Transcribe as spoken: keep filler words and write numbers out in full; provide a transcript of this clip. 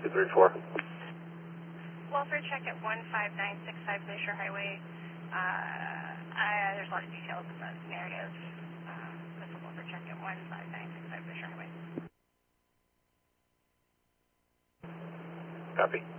two three four. Welfare check at one five nine six five Glacier Highway. Uh, I, there's a lot of details in the narrative. Uh, that's a welfare check at one five nine six five Glacier Highway. Copy.